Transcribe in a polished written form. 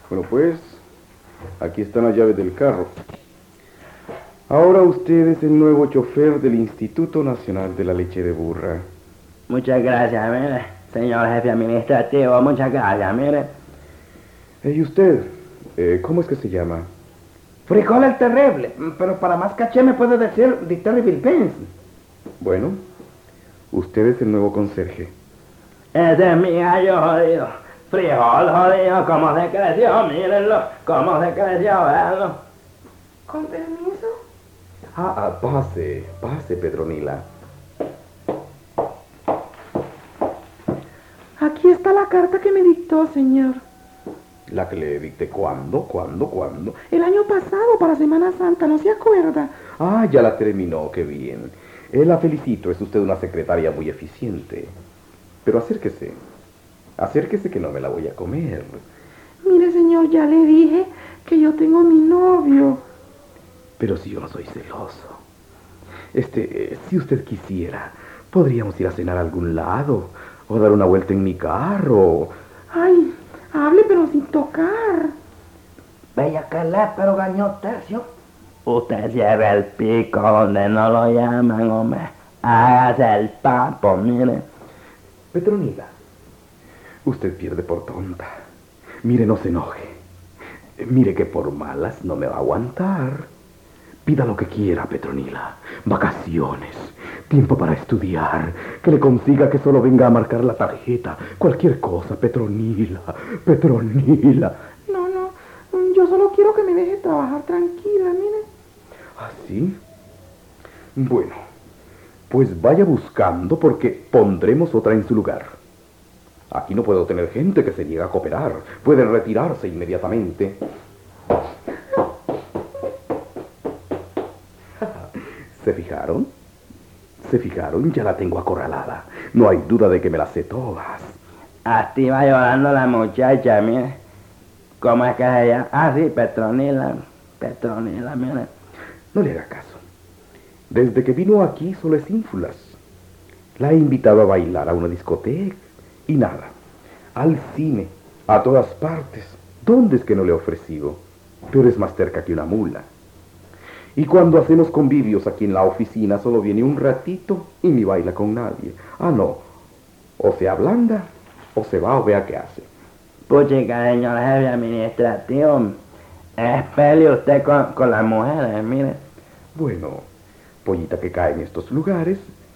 Bueno, pues, aquí están las llaves del carro. Ahora usted es el nuevo chofer del Instituto Nacional de la Leche de Burra. Muchas gracias, mire, señor jefe administrativo, muchas gracias, mire. ¿Y usted? ¿Cómo es que se llama? Frijol el terrible, pero para más caché me puede decir The Terrible Prince. Bueno, usted es el nuevo conserje. Ese es mi gallo jodido. Frijol jodido, cómo se creció, mírenlo, cómo se creció, véanlo. ¿Con permiso? Pase, Petronila. Aquí está la carta que me dictó, señor. ¿La que le dicté cuándo? El año pasado, para Semana Santa, ¿no se acuerda? Ah, ya la terminó, qué bien. La felicito, es usted una secretaria muy eficiente. Pero acérquese que no me la voy a comer. Mire, señor, ya le dije que yo tengo mi novio. Pero si yo no soy celoso. Si usted quisiera, podríamos ir a cenar a algún lado, o dar una vuelta en mi carro. Ay, hable pero sin tocar. Bella que le, pero gañó tercio. Usted lleve el pico donde no lo llaman, hombre. Hágase el papo, mire. Petronila, usted pierde por tonta. Mire, no se enoje. Mire que por malas no me va a aguantar. Pida lo que quiera, Petronila. Vacaciones, tiempo para estudiar, que le consiga que solo venga a marcar la tarjeta. Cualquier cosa, Petronila. No, yo solo quiero que me deje trabajar tranquila, mire. ¿Ah, sí? Bueno, pues vaya buscando porque pondremos otra en su lugar. Aquí no puedo tener gente que se niega a cooperar. Pueden retirarse inmediatamente. ¿Se fijaron? Ya la tengo acorralada. No hay duda de que me las sé todas. Así va llorando la muchacha, mire. ¿Cómo es que se llama? Ah, sí, Petronila, mire. No le haga caso. Desde que vino aquí solo es ínfulas. La he invitado a bailar a una discoteca. Y nada. Al cine. A todas partes. ¿Dónde es que no le he ofrecido? Pero es más terca que una mula. Y cuando hacemos convivios aquí en la oficina, solo viene un ratito y ni baila con nadie. Ah, no. O se ablanda, o se va o vea qué hace. Puchica, señor jefe administrativo, espere usted con las mujeres, mire. Bueno, pollita que cae en estos lugares,